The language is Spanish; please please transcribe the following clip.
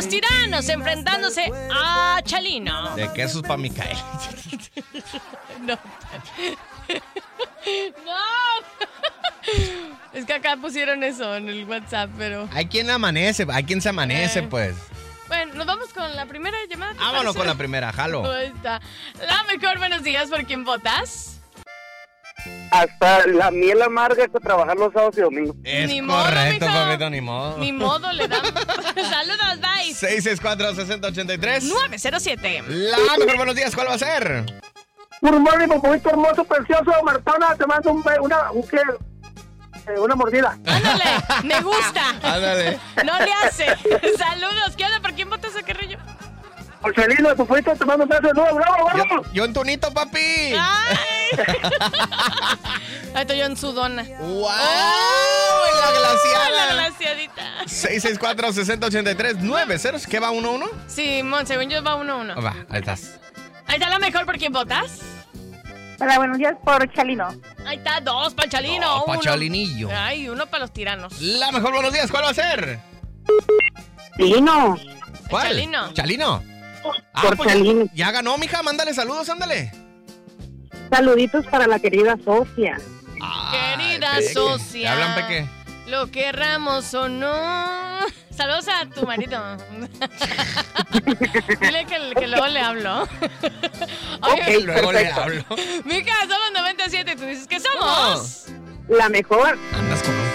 los tiranos enfrentándose a Chalino. De quesos para Micael. No. No. Es que acá pusieron eso en el WhatsApp, pero... Hay quien se amanece, pues. Bueno, nos vamos con la primera llamada. Vámonos con la primera, jalo. Ahí está. La mejor, buenos días, ¿por quién votas? Hasta la miel amarga es trabajar los sábados y domingos. Es Ni modo, correcto, mijo. papito, ni modo. Ni modo, le damos. Saludos, bye. 664-6083. 907. La mejor, buenos días, ¿cuál va a ser? Good morning, popito hermoso, precioso, Martona, te mando una mordida. Ándale, me gusta. Ándale. No le hace. Saludos, ¿qué onda? ¿Por quién votas a Carrillo? Por Chalino, popito, te mando un beso de nuevo, bravo. Yo en Tunito, papi. ¡Ay! Ahí estoy yo en Sudona. ¡Wow! La glaciada. La glaciadita. 664-6083-90. ¿Qué va 1-1? Sí, Mon, según yo va 1-1. Va, ahí estás. Ahí está la mejor, ¿por quién votas? Hola, buenos días, por Chalino. Ahí está, 2 para Chalino. Dos pa' 1. Chalinillo. Ay, 1 para los tiranos. La mejor, buenos días, ¿cuál va a ser? Chalino. ¿Cuál? Chalino. ¿Chalino? Por pues Chalino. ya ganó, mija, mándale saludos, ándale. Saluditos para la querida Sofía. Querida Peque. socia. ¿Te hablan, Peque? Lo querramos o no. Saludos a tu marido. Dile que luego le hablo. Oye, Luego le hablo. Mija, somos 97 y tú dices que somos. La mejor. Andas con un